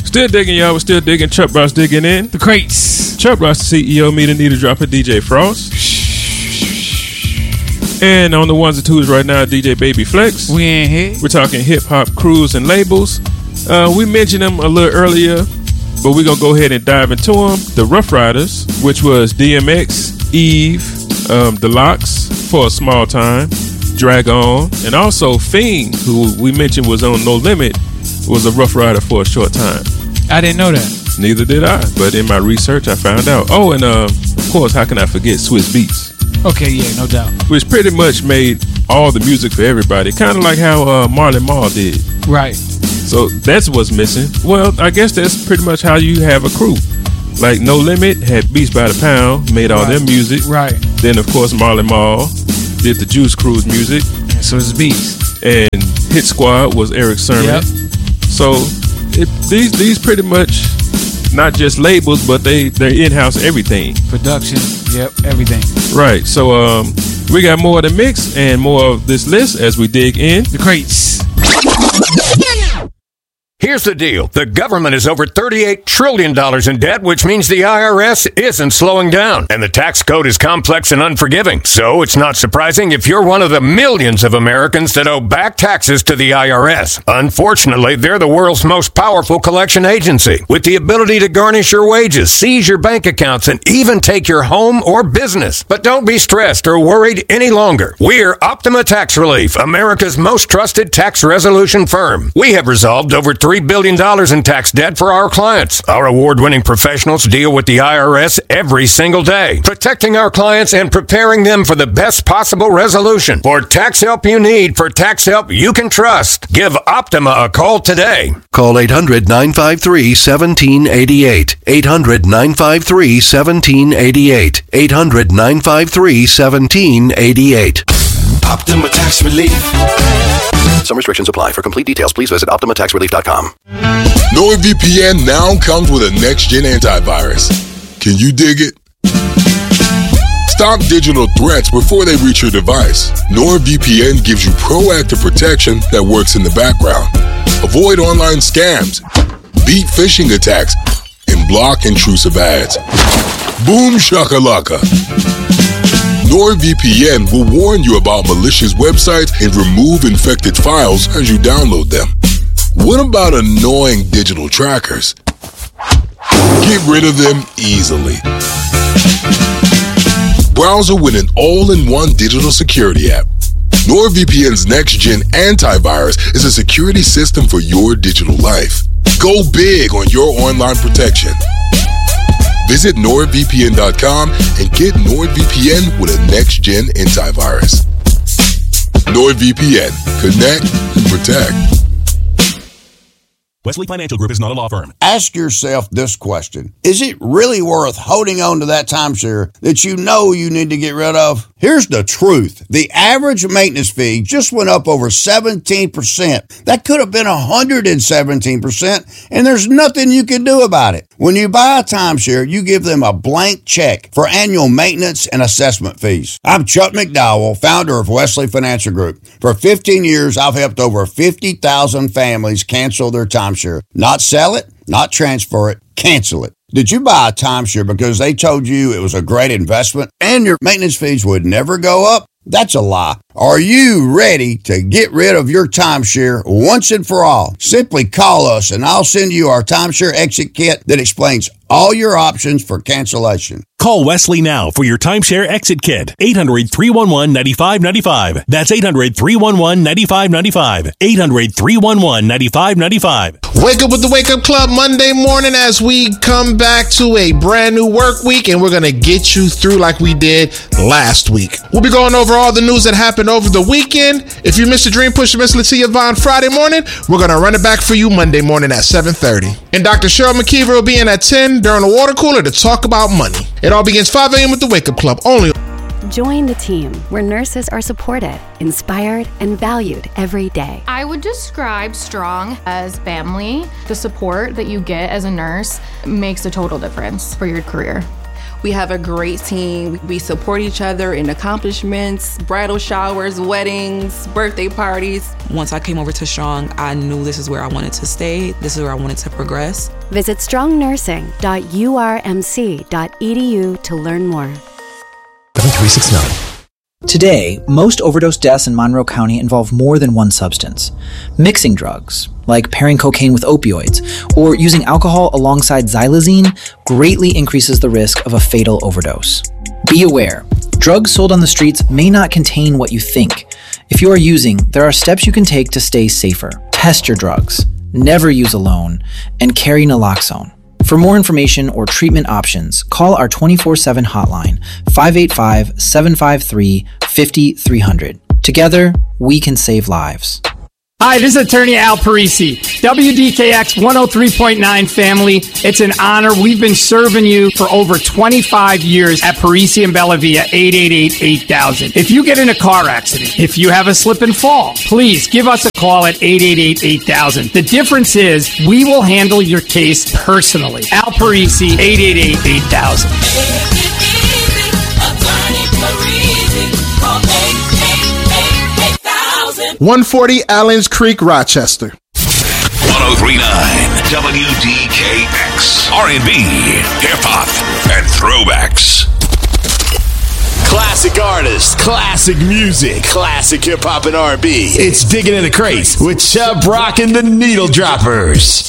Still digging, y'all. We're still digging. Chuck Ross digging in. The crates. Chuck Ross, the CEO, me, the Need to Drop It, DJ Frost. And on the ones and twos right now, DJ Baby Flex. We in here. We're talking hip-hop crews and labels. We mentioned them a little earlier, but we're going to go ahead and dive into them. The Rough Riders, which was DMX, Eve, The Lox for a small time, Drag On, and also Fiend, who we mentioned was on No Limit, was a Rough Rider for a short time. I didn't know that. Neither did I, but in my research I found out. Oh, and of course, how can I forget Swizz Beatz? Okay, yeah, no doubt. Which pretty much made all the music for everybody, kind of like how Marley Marl did. Right. So that's what's missing. Well, I guess that's pretty much how you have a crew. Like No Limit had Beats by the Pound, made all their music. Right. Then of course Marley Marl did the Juice Crew's music. And so it's Beats. And Hit Squad was Eric Sermon. Yep. So these pretty much not just labels, but they're in-house everything. Production, yep, everything. Right. So we got more of the mix and more of this list as we dig in. The crates. Here's the deal. The government is over $38 trillion in debt, which means the IRS isn't slowing down. And the tax code is complex and unforgiving. So it's not surprising if you're one of the millions of Americans that owe back taxes to the IRS. Unfortunately, they're the world's most powerful collection agency, with the ability to garnish your wages, seize your bank accounts, and even take your home or business. But don't be stressed or worried any longer. We're Optima Tax Relief, America's most trusted tax resolution firm. We have resolved over $3 billion in tax debt for our clients. Our award-winning professionals deal with the IRS every single day, protecting our clients and preparing them for the best possible resolution. For tax help you need, for tax help you can trust, give Optima a call today. Call 800-953-1788. 800-953-1788. 800-953-1788. Optima Tax Relief. Some restrictions apply. For complete details, please visit OptimaTaxRelief.com. NordVPN now comes with a next-gen antivirus. Can you dig it? Stop digital threats before they reach your device. NordVPN gives you proactive protection that works in the background. Avoid online scams, beat phishing attacks, and block intrusive ads. Boom shakalaka. NordVPN will warn you about malicious websites and remove infected files as you download them. What about annoying digital trackers? Get rid of them easily. Browser with an all-in-one digital security app. NordVPN's next-gen antivirus is a security system for your digital life. Go big on your online protection. Visit NordVPN.com and get NordVPN with a next-gen antivirus. NordVPN. Connect and protect. Wesley Financial Group is not a law firm. Ask yourself this question. Is it really worth holding on to that timeshare that you know you need to get rid of? Here's the truth. The average maintenance fee just went up over 17%. That could have been 117%, and there's nothing you can do about it. When you buy a timeshare, you give them a blank check for annual maintenance and assessment fees. I'm Chuck McDowell, founder of Wesley Financial Group. For 15 years, I've helped over 50,000 families cancel their timeshare. Not sell it, not transfer it, cancel it. Did you buy a timeshare because they told you it was a great investment and your maintenance fees would never go up? That's a lie. Are you ready to get rid of your timeshare once and for all? Simply call us and I'll send you our timeshare exit kit that explains all your options for cancellation. Call Wesley now for your timeshare exit kit. 800-311-9595. That's 800-311-9595. 800-311-9595. Wake up with the Wake Up Club Monday morning as we come back to a brand new work week, and we're going to get you through like we did last week. We'll be going over all the news that happened over the weekend. If you missed the Dream Push Miss Latia Vaughn Friday morning, we're going to run it back for you Monday morning at 7:30. And Dr. Cheryl McKeever will be in at 10 during the water cooler to talk about money. It all begins 5 a.m. with the Wake Up Club only. Join the team where nurses are supported, inspired, and valued every day. I would describe Strong as family. The support that you get as a nurse makes a total difference for your career. We have a great team. We support each other in accomplishments, bridal showers, weddings, birthday parties. Once I came over to Strong, I knew this is where I wanted to stay. This is where I wanted to progress. Visit strongnursing.urmc.edu to learn more. 369. Today, most overdose deaths in Monroe County involve more than one substance. Mixing drugs, like pairing cocaine with opioids, or using alcohol alongside xylazine, greatly increases the risk of a fatal overdose. Be aware, drugs sold on the streets may not contain what you think. If you are using, there are steps you can take to stay safer. Test your drugs, never use alone, and carry naloxone. For more information or treatment options, call our 24/7 hotline, 585-753-5300. Together, we can save lives. Hi, this is Attorney Al Parisi, WDKX 103.9 family. It's an honor. We've been serving you for over 25 years at Parisi and Bellavia, 888-8000. If you get in a car accident, if you have a slip and fall, please give us a call at 888-8000. The difference is we will handle your case personally. Al Parisi, 888-8000. 140 Allens Creek, Rochester. 103.9 WDKX. R&B, hip-hop, and throwbacks. Classic artists, classic music, classic hip-hop and R&B. It's Digging in the Crates with Chubb Rock and the Needle Droppers.